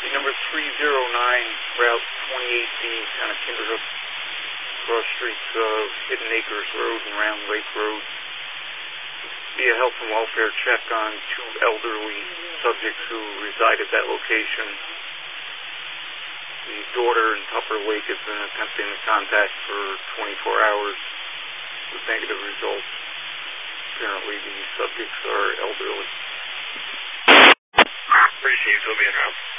The number 309, Route 28B, kind of Kinderhook, cross streets of Hidden Acres Road and Round Lake Road. Be a health and welfare check on two elderly subjects who reside at that location. The daughter in Tupper Lake has been attempting to contact for 24 hours with negative results. Apparently the subjects are elderly. Appreciate you being around.